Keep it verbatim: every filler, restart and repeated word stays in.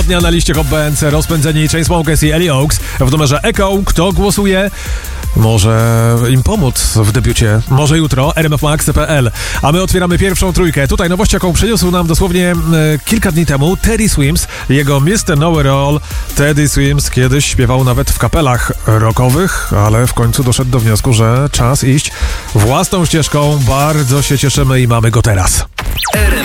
dnia na liście Hot B N C Rozpędzeni, Chainsmokers i Ellie Oaks. W numerze Echo kto głosuje? Może im pomóc w debiucie. Może jutro. r m f max kropka p l. A my otwieramy pierwszą trójkę. Tutaj nowość, jaką przyniósł nam dosłownie e, kilka dni temu Teddy Swims. Jego mister Know-It-All. Teddy Swims kiedyś śpiewał nawet w kapelach rockowych, ale w końcu doszedł do wniosku, że czas iść własną ścieżką. Bardzo się cieszymy i mamy go teraz. R M